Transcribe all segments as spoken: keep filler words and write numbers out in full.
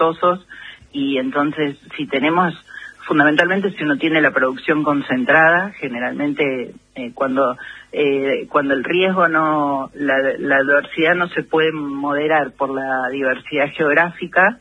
costosos, y entonces si tenemos, fundamentalmente si uno tiene la producción concentrada, generalmente eh, cuando eh, cuando el riesgo no, la, la adversidad no se puede moderar por la diversidad geográfica,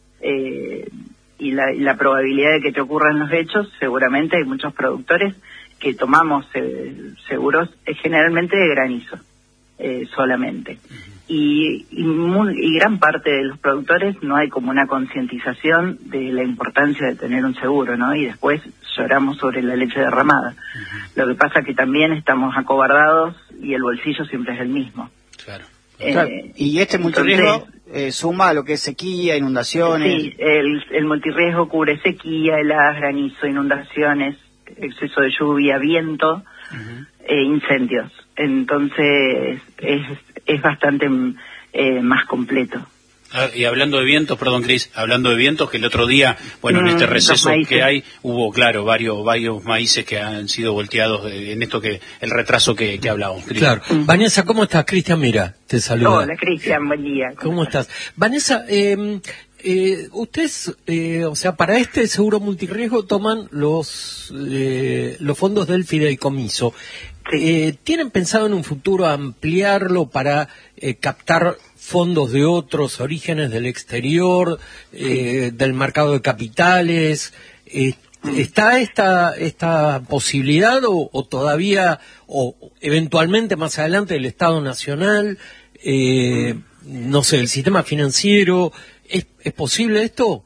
eh, y la, y la probabilidad de que te ocurran los hechos, seguramente hay muchos productores que tomamos eh, seguros eh, generalmente de granizo, eh, solamente. Y, y, muy, y gran parte de los productores no hay como una concientización de la importancia de tener un seguro, ¿no? Y después lloramos sobre la leche derramada. Uh-huh. Lo que pasa que también estamos acobardados y el bolsillo siempre es el mismo. Claro. Eh, claro. Y este multirriesgo eh, suma a lo que es sequía, inundaciones. Sí, el, el multirriesgo cubre sequía, heladas, granizo, inundaciones, exceso de lluvia, viento, uh-huh. e incendios. Entonces es, es bastante eh, más completo. Ah, y hablando de vientos, perdón, Cris, hablando de vientos, que el otro día, bueno, en este receso que hay, hubo, claro, varios varios maíces que han sido volteados en esto que, el retraso que, que hablábamos, Cris. Claro. Mm. Vanessa, ¿cómo estás? Cristian, mira, te saluda. Hola, Cristian, buen día. ¿Cómo, ¿Cómo estás? estás? Vanessa, eh, eh, ustedes, eh, o sea, para este seguro multirriesgo toman los, eh, los fondos del fideicomiso. Sí. Eh, ¿Tienen pensado en un futuro ampliarlo para eh, captar fondos de otros orígenes del exterior, eh, del mercado de capitales? Eh, ¿Está esta esta posibilidad o, o todavía, o eventualmente más adelante el Estado Nacional, eh, no sé, el sistema financiero? ¿Es, es posible esto?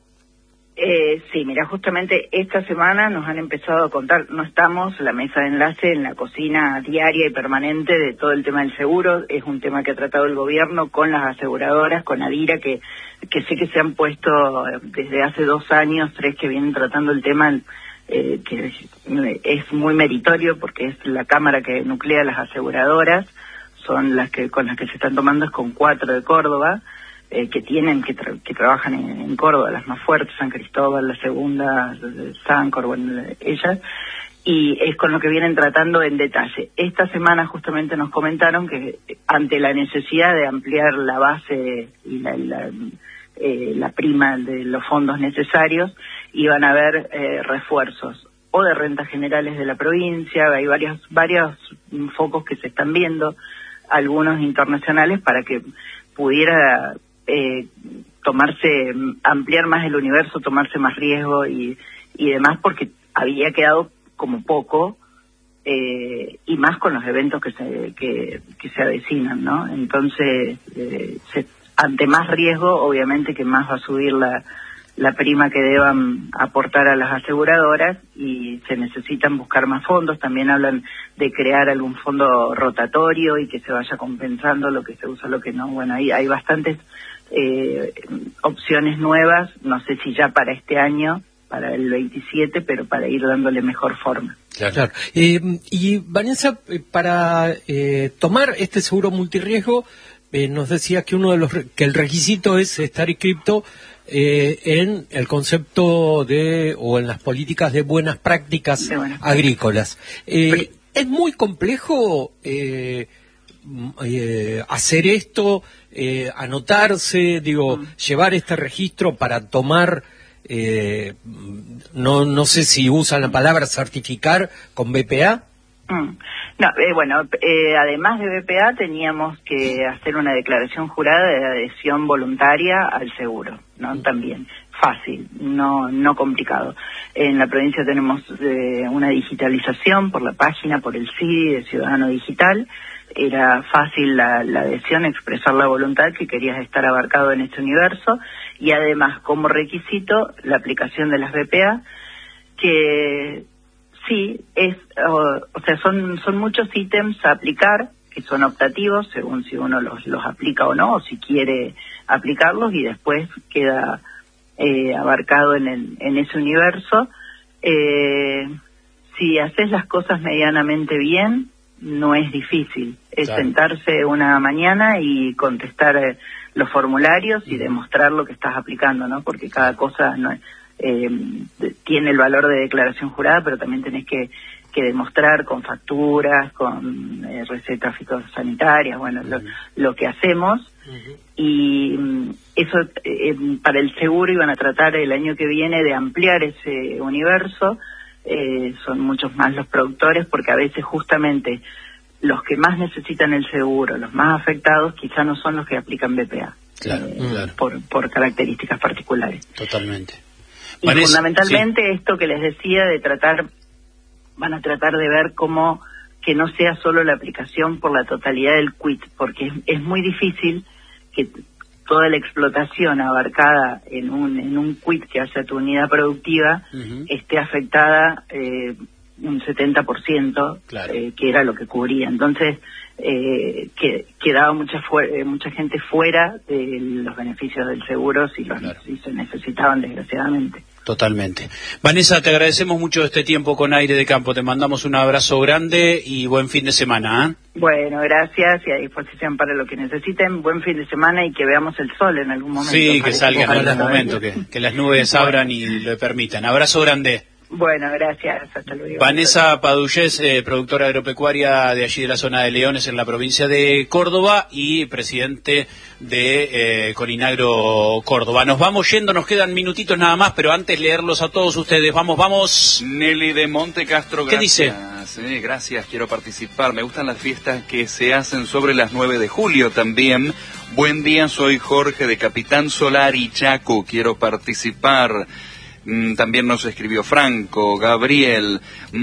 Eh, sí, mira, justamente esta semana nos han empezado a contar, no estamos, la mesa de enlace en la cocina diaria y permanente de todo el tema del seguro, es un tema que ha tratado el gobierno con las aseguradoras, con Adira, que, que sé que se han puesto desde hace dos años, tres que vienen tratando el tema, eh, que es muy meritorio porque es la cámara que nuclea las aseguradoras, son las que con las que se están tomando, es con cuatro de Córdoba, Eh, que tienen, que, tra que trabajan en, en Córdoba, las más fuertes, San Cristóbal, la segunda, Sancor, bueno, ellas, y es con lo que vienen tratando en detalle. Esta semana justamente nos comentaron que ante la necesidad de ampliar la base y la, la, eh, la prima de los fondos necesarios, iban a haber eh, refuerzos o de rentas generales de la provincia, hay varios, varios focos que se están viendo, algunos internacionales, para que pudiera Eh, tomarse, ampliar más el universo, tomarse más riesgo y, y demás, porque había quedado como poco, eh, y más con los eventos que se, que, que se avecinan, ¿no? Entonces, eh, se, ante más riesgo, obviamente que más va a subir la, la prima que deban aportar a las aseguradoras, y se necesitan buscar más fondos. También hablan de crear algún fondo rotatorio y que se vaya compensando lo que se usa, lo que no. Bueno, ahí hay bastantes Eh, opciones nuevas, no sé si ya para este año, para el veintisiete, pero para ir dándole mejor forma. Claro. claro. Eh, y Vanessa, para eh, tomar este seguro multirriesgo, eh, nos decía que uno de los que el requisito es estar inscripto eh, en el concepto de, o en las políticas de buenas prácticas de buenas agrícolas. Eh, pero, es muy complejo eh, eh, hacer esto. Eh, anotarse, digo, mm. llevar este registro para tomar, eh, no no sé si usan la palabra certificar con B P A. Mm. No, eh, bueno, eh, además de B P A teníamos que hacer una declaración jurada de adhesión voluntaria al seguro, ¿no? Mm. También fácil, no no complicado. En la provincia tenemos eh, una digitalización por la página, por el C I D I de Ciudadano Digital. Era fácil la, la adhesión, expresar la voluntad que querías estar abarcado en este universo, y además como requisito la aplicación de las B P A, que sí es, o, o sea, son son muchos ítems a aplicar que son optativos según si uno los los aplica o no, o si quiere aplicarlos, y después queda eh, abarcado en el, en ese universo. Eh, si haces las cosas medianamente bien, no es difícil, es claro. sentarse una mañana y contestar eh, los formularios y demostrar lo que estás aplicando, ¿no? Porque cada cosa no, eh, tiene el valor de declaración jurada, pero también tenés que que demostrar con facturas, con eh, recetas fitosanitarias, bueno, lo, lo que hacemos. Uh-huh. Y mm, eso eh, para el seguro iban a tratar el año que viene de ampliar ese universo. Eh, son muchos más los productores, porque a veces justamente los que más necesitan el seguro, los más afectados, quizá no son los que aplican B P A. Claro, eh, claro. Por, por características particulares. Totalmente. Y Vanessa, fundamentalmente sí. Esto que les decía de tratar, van a tratar de ver cómo que no sea solo la aplicación por la totalidad del quit, porque es, es muy difícil que toda la explotación abarcada en un en un quit que hace tu unidad productiva uh-huh. esté afectada eh, un setenta por ciento, claro. eh, que era lo que cubría. Entonces, eh, que quedaba mucha fu- mucha gente fuera de los beneficios del seguro si, los, claro. si se necesitaban, desgraciadamente. Totalmente. Vanessa, te agradecemos mucho este tiempo con Aire de Campo. Te mandamos un abrazo grande y buen fin de semana. ¿eh? Bueno, gracias y a disposición para lo que necesiten. Buen fin de semana y que veamos el sol en algún momento. Sí, que salga en algún momento, que, que las nubes abran y lo permitan. Abrazo grande. Bueno, gracias. Hasta luego. Vanessa Padullés, eh, productora agropecuaria de allí de la zona de Leones en la provincia de Córdoba y presidente de eh, Corinagro Córdoba. Nos vamos yendo, nos quedan minutitos nada más, pero antes leerlos a todos ustedes. Vamos, vamos. Nelly de Monte Castro, ¿qué gracias. dice? Sí, gracias, quiero participar. Me gustan las fiestas que se hacen sobre las nueve de julio también. Buen día, soy Jorge de Capitán Solar y Chaco, quiero participar. También nos escribió Franco, Gabriel,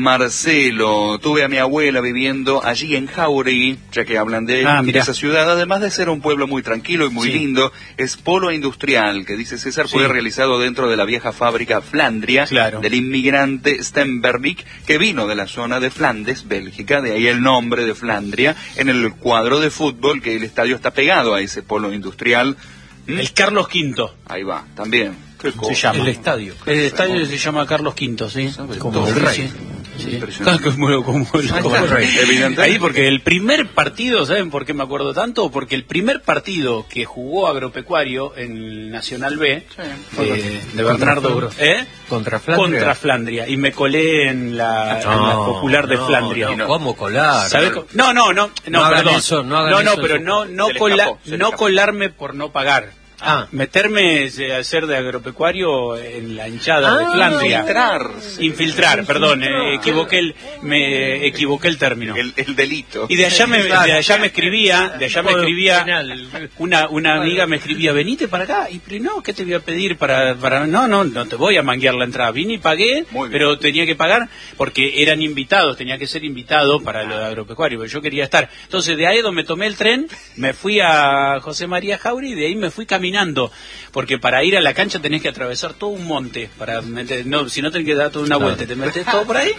Marcelo. Tuve a mi abuela viviendo allí en Jauregui, ya que hablan de ah, esa ciudad. Además de ser un pueblo muy tranquilo y muy sí. lindo, es polo industrial, que dice César, sí. fue realizado dentro de la vieja fábrica Flandria, claro. del inmigrante Stenberg, que vino de la zona de Flandes, Bélgica, de ahí el nombre de Flandria, en el cuadro de fútbol, que el estadio está pegado a ese polo industrial. ¿Mm? El Carlos Quinto. Ahí va, también. Se llama. El estadio. El estadio se llama Carlos Quinto, ¿sí? Como el rey. Sí. Como, como el, como el rey. Ahí porque el primer partido, ¿saben por qué me acuerdo tanto? Porque el primer partido que jugó Agropecuario en el Nacional B, sí. eh, de Bernardo, ¿eh? Contra Flandria. Contra Flandria. Y me colé en la, no, en la popular de no, Flandria. No, ¿cómo colar? ¿Sabes? No, no, no, no, no perdón. Eso, no, no, no, eso pero no, no, cola, no colarme por no pagar. Ah. Meterme a ser de agropecuario en la hinchada ah, de Flandria. Infiltrar. Infiltrar, perdón, eh, equivoqué el, me equivoqué el término. El, el delito. Y de allá me, de allá me escribía, de allá me escribía, una, una amiga me escribía, venite para acá, y pero no, ¿qué te voy a pedir para, para, no, no, no te voy a manguear la entrada, vine y pagué, pero tenía que pagar, porque eran invitados, tenía que ser invitado para lo de agropecuario, pero yo quería estar. Entonces de ahí donde me tomé el tren, me fui a José María Jauri, y de ahí me fui caminando. Porque para ir a la cancha tenés que atravesar todo un monte, para meter, no, si no tenés que dar toda una vuelta, te metes todo por ahí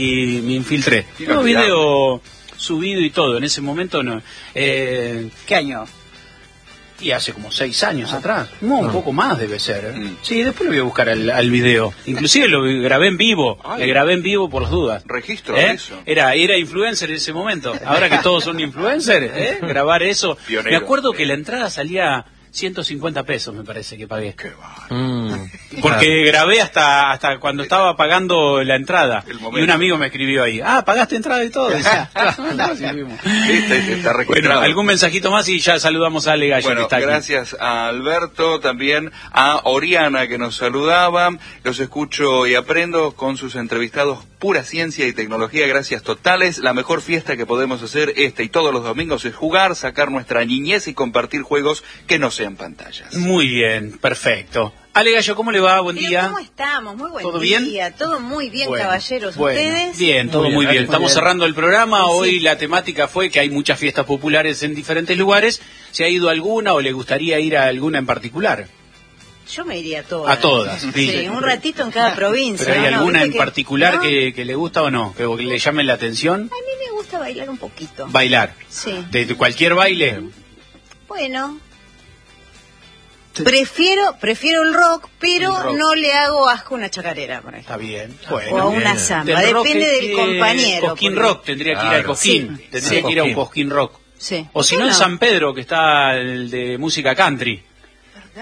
y me infiltré. Un video subido y todo, en ese momento no. Eh, ¿Qué año? Y hace como seis años ah, atrás, no, un no. poco más debe ser. ¿eh? Mm. Sí, después lo voy a buscar al, al video. Inclusive lo grabé en vivo, Ay. le grabé en vivo por las dudas. Registro ¿Eh? de eso. Era, era influencer en ese momento. Ahora que todos son influencers, ¿eh? grabar eso. Pionero. Me acuerdo que la entrada salía ciento cincuenta pesos, me parece que pagué. Qué mm. Porque grabé hasta hasta cuando estaba pagando la entrada. Y un amigo me escribió ahí, ah, ¿pagaste entrada y todo? Decía, no, sí, este, está bueno, algún mensajito más y ya saludamos a Ale Gallo, bueno, que está gracias aquí. A Alberto, también a Oriana que nos saludaba. Los escucho y aprendo con sus entrevistados. Pura ciencia y tecnología, gracias totales. La mejor fiesta que podemos hacer este y todos los domingos es jugar, sacar nuestra niñez y compartir juegos que no sean pantallas. Muy bien, perfecto. Ale Gallo, ¿cómo le va? Buen Pero día. ¿Cómo estamos? Muy buen ¿Todo día. bien? Todo muy bien, bueno, caballeros. Bueno, ¿Ustedes? Bien, todo muy bien. Muy bien. Estamos bien. cerrando el programa. Sí. Hoy la temática fue que hay muchas fiestas populares en diferentes lugares. ¿Se ha ido a alguna o le gustaría ir a alguna en particular? Yo me iría a todas. A todas. Sí, sí, un ratito en cada provincia. ¿Pero hay ¿no? alguna ¿No? en que, particular ¿no? que, que le gusta o no? ¿Que le llame la atención? A mí me gusta bailar un poquito. ¿Bailar? Sí. ¿De, de cualquier baile? Bueno... Prefiero prefiero el rock, pero el rock. no le hago asco a una chacarera. Por Está bien. Bueno, o a una bien. samba, depende del que, compañero. Cosquín porque... Rock, tendría claro. que ir al Cosquín. Sí. Tendría sí. que ir a un Cosquín Rock. Sí. O si no, en San Pedro, que está el de música country. ¿Verdad?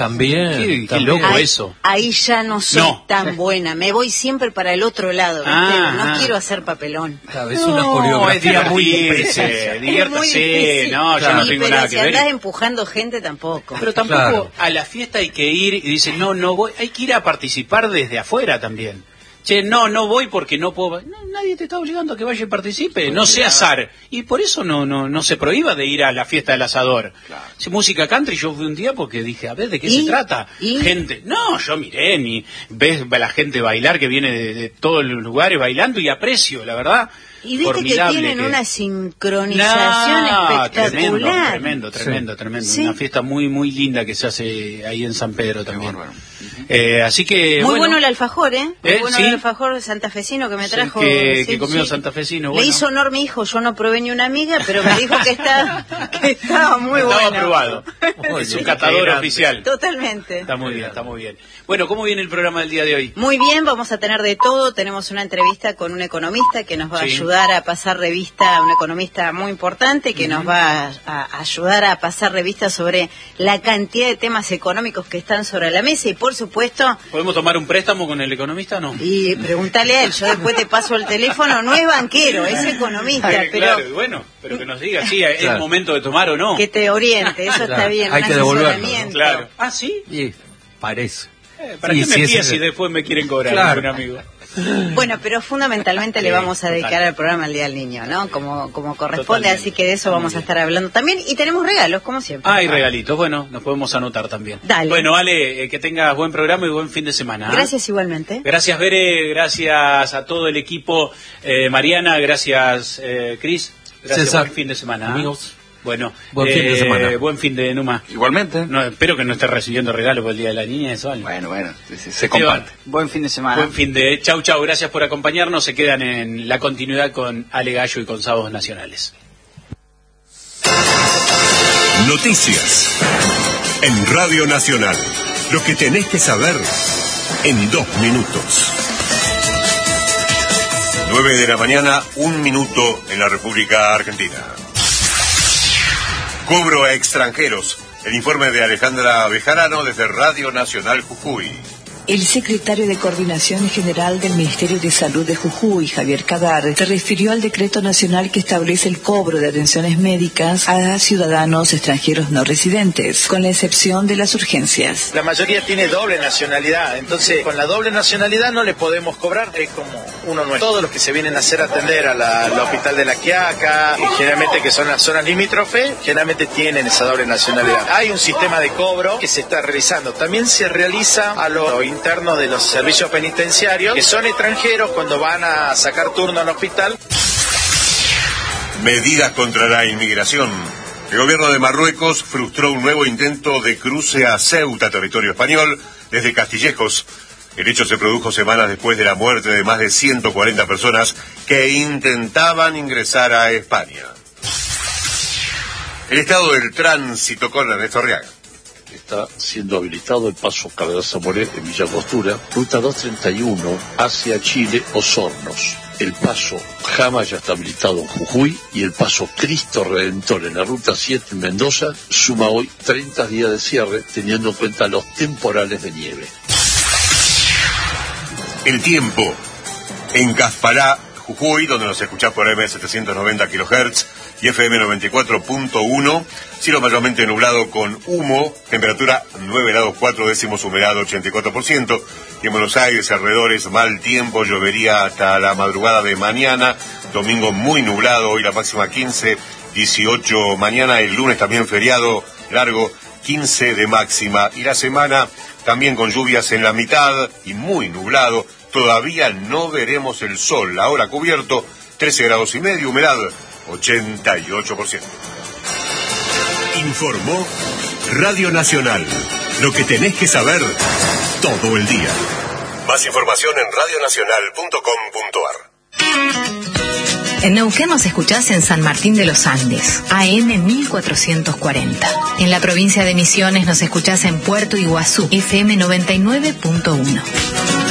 También, Qué, qué también. loco ahí, eso. Ahí ya no soy No. tan buena. Me voy siempre para el otro lado. ¿viste? Ah, no ah. quiero hacer papelón. Claro, es una coreografía muy divertirse, precisa. Es muy diviértase. difícil. No, yo Claro. no Sí, tengo pero nada si que ver. andás empujando gente tampoco. Pero tampoco Claro. a la fiesta hay que ir y dicen, no, no voy, hay que ir a participar desde afuera también. Che, no, no voy porque no puedo. No, nadie te está obligando a que vaya y participe, no sea azar. Y por eso no no no se prohíba de ir a la fiesta del asador. Claro. Si música country, yo fui un día porque dije, a ver, ¿de qué ¿Y? se trata? ¿Y? Gente, no, yo miré, ni ves a la gente bailar que viene de, de todos los lugares bailando y aprecio, la verdad. Y viste que formidable tienen que- una sincronización No, espectacular. Tremendo, tremendo, tremendo, tremendo. Sí. Una fiesta muy, muy linda que se hace ahí en San Pedro también. bárbaro. Eh, así que, Muy bueno, bueno el alfajor, ¿eh? Muy ¿Eh? bueno ¿Sí? el alfajor santafesino que me Sí, trajo. que- sí, que comió sí. santafesino, Le bueno. hizo honor mi hijo, yo no probé ni una amiga, pero me dijo que, está, que estaba muy estaba bueno. aprobado. Muy Es bien, un catador qué grande. oficial. Totalmente. Está muy bien, está muy bien. Bueno, ¿cómo viene el programa del día de hoy? Muy bien, vamos a tener de todo. Tenemos una entrevista con un economista que nos va a Sí. ayudar a pasar revista, un economista muy importante que nos va a, a ayudar a pasar revista sobre la cantidad de temas económicos que están sobre la mesa y por supuesto, ¿Podemos tomar un préstamo con el economista o no? y pregúntale a él, yo después te paso el teléfono, no es banquero, es economista, Eh, pero claro, y bueno, pero que nos diga si es Claro. el momento de tomar o no. que te oriente, eso está Claro, bien, hay un que devolverlo, ¿no? asesoramiento. Claro. Ah, ¿sí? Y parece. Eh, ¿Para Sí, qué me sí, fías ese- si después me quieren cobrar, Claro. un amigo? Bueno, pero fundamentalmente le Sí, vamos a dedicar total. al programa el Día del Niño, ¿no? Como, como corresponde, Totalmente. así que de eso Está muy vamos a bien. estar hablando también. Y tenemos regalos, como siempre. Ah, hay regalitos. Bueno, nos podemos anotar también. Dale. Bueno, Ale, eh, que tengas buen programa y buen fin de semana. ¿ah? Gracias igualmente. Gracias, Bere. Gracias a todo el equipo. Eh, Mariana, gracias, eh, Cris. Gracias, César, buen fin de semana. ¿ah? amigos. Bueno, Buen fin de eh, semana. Buen fin de Numa. Igualmente. No, espero que no esté recibiendo regalos por el Día de la Niña, eso, Ale. Bueno, bueno, se, se- se Esteban, comparte. Buen fin de semana. Buen fin de... Chau, chau. Gracias por acompañarnos. Se quedan en la continuidad con Ale Gallo y con Sábados Nacionales. Noticias en Radio Nacional. Lo que tenés que saber en dos minutos. Nueve de la mañana, un minuto en la República Argentina. Cobro a extranjeros. El informe de Alejandra Bejarano desde Radio Nacional Jujuy. El secretario de Coordinación General del Ministerio de Salud de Jujuy, Javier Cadar, se refirió al decreto nacional que establece el cobro de atenciones médicas a ciudadanos extranjeros no residentes, con la excepción de las urgencias. La mayoría tiene doble nacionalidad, entonces con la doble nacionalidad no le podemos cobrar, es como uno nuestro. Todos los que se vienen a hacer atender a la- al hospital de La Quiaca, y generalmente que son las zonas limítrofes, generalmente tienen esa doble nacionalidad. Hay un sistema de cobro que se está realizando. También se realiza a los internos de los servicios penitenciarios, que son extranjeros cuando van a sacar turno al hospital. Medidas contra la inmigración. El gobierno de Marruecos frustró un nuevo intento de cruce a Ceuta, territorio español, desde Castillejos. El hecho se produjo semanas después de la muerte de más de ciento cuarenta personas que intentaban ingresar a España. El estado del tránsito con Ernesto Arriaga. Está siendo habilitado el paso Cardenal Zamoré en Villa Angostura, ruta doscientos treinta y uno hacia Chile, Osornos. El paso Jama ya está habilitado en Jujuy y el paso Cristo Redentor en la ruta siete en Mendoza suma hoy treinta días de cierre teniendo en cuenta los temporales de nieve. El tiempo. En Caspará, Jujuy, donde nos escuchás por M setecientos noventa kilohertz y F M noventa y cuatro punto uno, cielo mayormente nublado con humo, temperatura nueve grados cuatro décimos, humedad ochenta y cuatro por ciento, y en Buenos Aires, alrededores, mal tiempo, llovería hasta la madrugada de mañana, domingo muy nublado, hoy la máxima quince, dieciocho mañana, el lunes también feriado largo, quince de máxima, y la semana también con lluvias en la mitad y muy nublado, todavía no veremos el sol, ahora cubierto, trece grados y medio, humedad ochenta y ocho por ciento. Informó Radio Nacional. Lo que tenés que saber todo el día. Más información en radionacional punto com punto ar. En Neuquén nos escuchás en San Martín de los Andes, A M mil cuatrocientos cuarenta. En la provincia de Misiones nos escuchás en Puerto Iguazú, F M noventa y nueve punto uno.